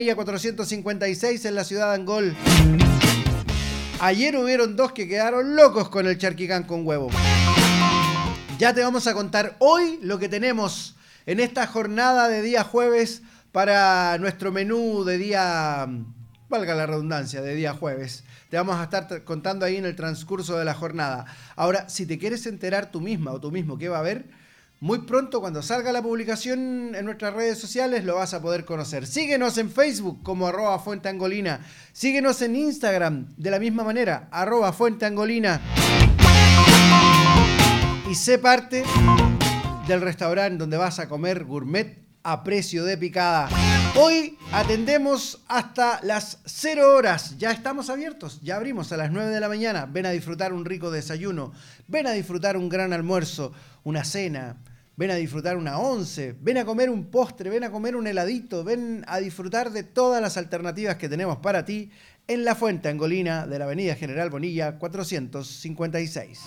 456 en la ciudad de Angol. Ayer hubieron dos que quedaron locos con el charquicán con huevo. Ya te vamos a contar hoy lo que tenemos en esta jornada de día jueves para nuestro menú de día, valga la redundancia, de día jueves. Te vamos a estar contando ahí en el transcurso de la jornada. Ahora, si te quieres enterar tú misma o tú mismo qué va a haber, muy pronto, cuando salga la publicación en nuestras redes sociales, lo vas a poder conocer. Síguenos en Facebook como @fuenteangolina. Síguenos en Instagram de la misma manera, @fuenteangolina. Y sé parte del restaurante donde vas a comer gourmet a precio de picada. Hoy atendemos hasta las 0 horas. Ya estamos abiertos, ya abrimos a las 9 de la mañana. Ven a disfrutar un rico desayuno, ven a disfrutar un gran almuerzo, una cena. Ven a disfrutar una once, ven a comer un postre, ven a comer un heladito, ven a disfrutar de todas las alternativas que tenemos para ti en La Fuente Angolina de la avenida General Bonilla 456.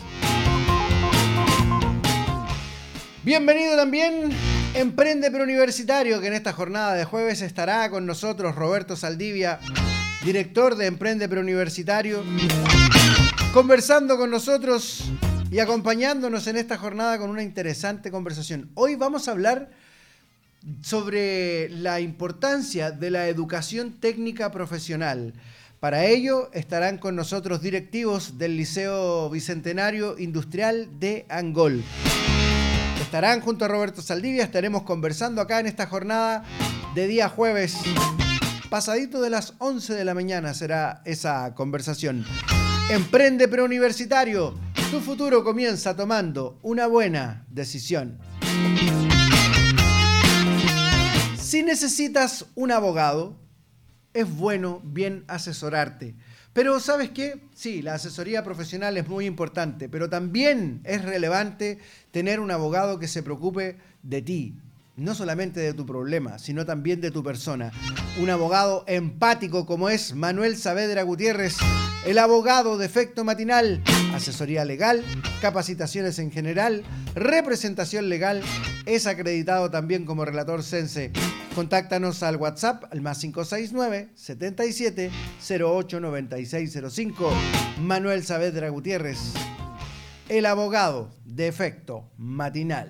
Bienvenido también Emprende Preuniversitario, que en esta jornada de jueves estará con nosotros Roberto Saldivia, director de Emprende Preuniversitario, conversando con nosotros y acompañándonos en esta jornada con una interesante conversación. Hoy vamos a hablar sobre la importancia de la educación técnica profesional. Para ello estarán con nosotros directivos del Liceo Bicentenario Industrial de Angol. Estarán junto a Roberto Saldivia, estaremos conversando acá en esta jornada de día jueves. Pasadito de las 11 de la mañana será esa conversación. Emprende Preuniversitario. Tu futuro comienza tomando una buena decisión. Si necesitas un abogado, es bueno bien asesorarte. Pero ¿sabes qué? Sí, la asesoría profesional es muy importante, pero también es relevante tener un abogado que se preocupe de ti. No solamente de tu problema, sino también de tu persona. Un abogado empático como es Manuel Saavedra Gutiérrez, el abogado de Efecto Matinal, asesoría legal, capacitaciones en general, representación legal, es acreditado también como relator Sense. Contáctanos al WhatsApp al +569 77 08 9605. Manuel Saavedra Gutiérrez, el abogado de Efecto Matinal.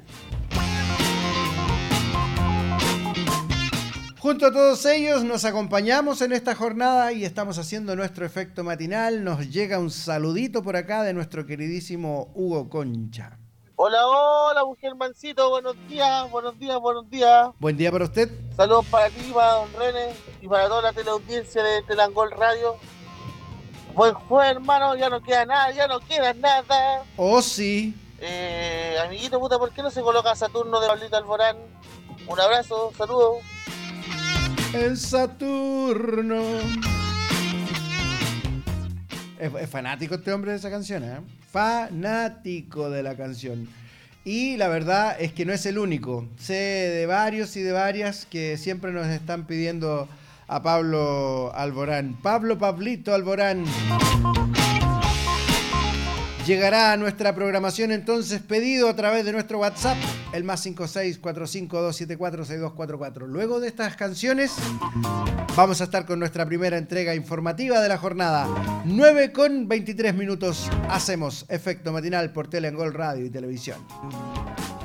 Junto a todos ellos nos acompañamos en esta jornada y estamos haciendo nuestro efecto matinal. Nos llega un saludito por acá de nuestro queridísimo Hugo Concha. Hola, hola, mujer Mancito, buenos días, buenos días, buenos días. Buen día para usted. Saludos para ti, para don René y para toda la teleaudiencia de Telangol Radio. Buen jueves, hermano, ya no queda nada, ya no queda nada. Oh, sí. Amiguito, puta, ¿por qué no se coloca Saturno de Pablito Alborán? Un abrazo, saludos. El Saturno. Es fanático este hombre de esa canción, ¿eh? Fanático de la canción. Y la verdad es que no es el único. Sé de varios y de varias que siempre nos están pidiendo a Pablo Alborán. Pablito Alborán. Llegará a nuestra programación entonces pedido a través de nuestro WhatsApp, el +56 45 274 6244. Luego de estas canciones vamos a estar con nuestra primera entrega informativa de la jornada. 9:23 minutos. Hacemos efecto matinal por Telangol Radio y Televisión.